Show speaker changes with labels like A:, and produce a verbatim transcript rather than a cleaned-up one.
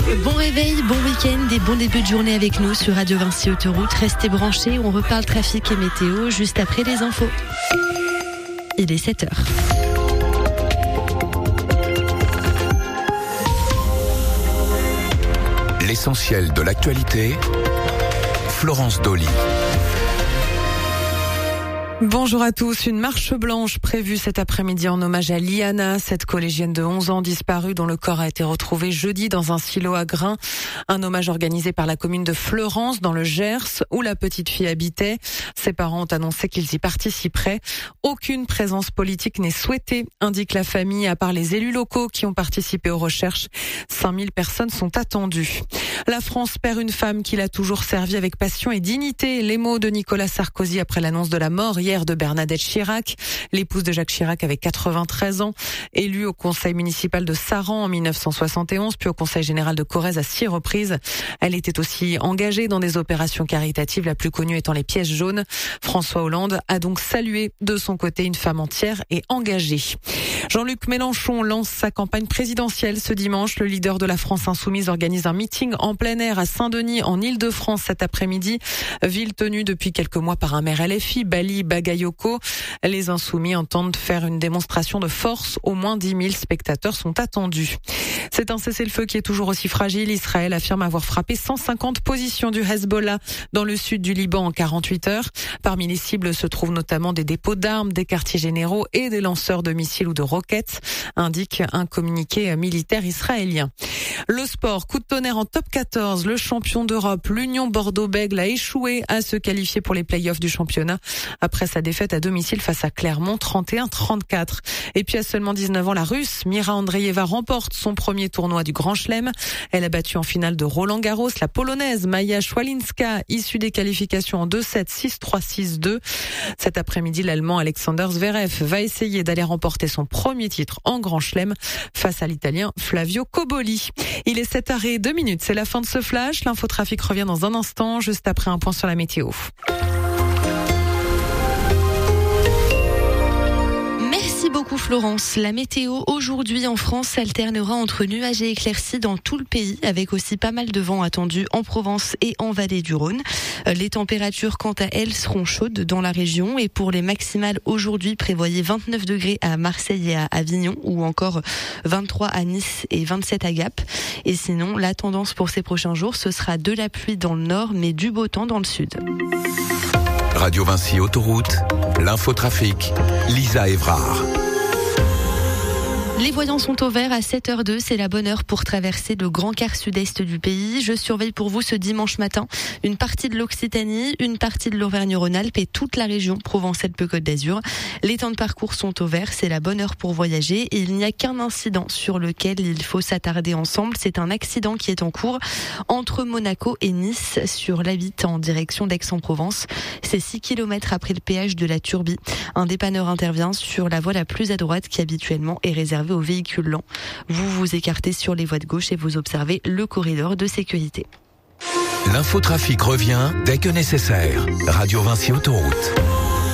A: Bon réveil, bon week-end et bon début de journée avec nous sur Radio Vinci Autoroute. Restez branchés, on reparle trafic et météo juste après les infos. Il est sept heures.
B: L'essentiel de l'actualité, Florence Dolly.
C: Bonjour à tous. Une marche blanche prévue cet après-midi en hommage à Liana, cette collégienne de onze ans disparue dont le corps a été retrouvé jeudi dans un silo à grains. Un hommage organisé par la commune de Fleurance dans le Gers où la petite fille habitait. Ses parents ont annoncé qu'ils y participeraient. Aucune présence politique n'est souhaitée, indique la famille, à part les élus locaux qui ont participé aux recherches. cinq mille personnes sont attendues. La France perd une femme qui l'a toujours servi avec passion et dignité. Les mots de Nicolas Sarkozy après l'annonce de la mort hier de Bernadette Chirac. L'épouse de Jacques Chirac avait quatre-vingt-treize ans. Élue au conseil municipal de Saran en mille neuf cent soixante et onze, puis au conseil général de Corrèze à six reprises. Elle était aussi engagée dans des opérations caritatives, la plus connue étant les pièces jaunes. François Hollande a donc salué de son côté une femme entière et engagée. Jean-Luc Mélenchon lance sa campagne présidentielle ce dimanche. Le leader de la France Insoumise organise un meeting en plein air à Saint-Denis en Île-de-France cet après-midi. Ville tenue depuis quelques mois par un maire L F I, Bali Bagayoko. Les Insoumis entendent faire une démonstration de force. Au moins dix mille spectateurs sont attendus. C'est un cessez-le-feu qui est toujours aussi fragile. Israël affirme avoir frappé cent cinquante positions du Hezbollah dans le sud du Liban en quarante-huit heures. Parmi les cibles se trouvent notamment des dépôts d'armes, des quartiers généraux et des lanceurs de missiles ou de roquettes, indique un communiqué militaire israélien. Le sport, coup de tonnerre en top quatorze. Le champion d'Europe, l'Union Bordeaux-Bègles, a échoué à se qualifier pour les play-offs du championnat après sa défaite à domicile face à Clermont, trente et un à trente-quatre. Et puis à seulement dix-neuf ans, la Russe Mira Andreeva remporte son premier tournoi du Grand Chelem. Elle a battu en finale de Roland-Garros la Polonaise Maja Szwalinska, issue des qualifications en deux sept, six trois, six deux. Cet après-midi, l'Allemand Alexander Zverev va essayer d'aller remporter son premier titre en Grand Chelem face à l'Italien Flavio Cobolli. Il est sept heures deux minutes, c'est la fin de ce flash. L'infotrafic revient dans un instant, juste après un point sur la météo.
A: Merci beaucoup Florence. La météo aujourd'hui en France s'alternera entre nuages et éclaircies dans tout le pays, avec aussi pas mal de vent attendu en Provence et en vallée du Rhône. Les températures quant à elles seront chaudes dans la région et pour les maximales aujourd'hui prévoyez vingt-neuf degrés à Marseille et à Avignon ou encore vingt-trois à Nice et vingt-sept à Gap. Et sinon, la tendance pour ces prochains jours, ce sera de la pluie dans le nord mais du beau temps dans le sud.
B: Radio Vinci Autoroute, l'infotrafic, Lisa Évrard.
A: Les voyants sont au vert à sept heures deux, c'est la bonne heure pour traverser le grand quart sud-est du pays. Je surveille pour vous ce dimanche matin une partie de l'Occitanie, une partie de l'Auvergne-Rhône-Alpes et toute la région Provence-Alpes-Côte d'Azur. Les temps de parcours sont au vert, c'est la bonne heure pour voyager et il n'y a qu'un incident sur lequel il faut s'attarder ensemble. C'est un accident qui est en cours entre Monaco et Nice sur l'A huit en direction d'Aix-en-Provence. C'est six kilomètres après le péage de la Turbie. Un dépanneur intervient sur la voie la plus à droite qui habituellement est réservée aux véhicules lents. Vous vous écartez sur les voies de gauche et vous observez le corridor de sécurité.
B: L'infotrafic revient dès que nécessaire. Radio Vinci Autoroute.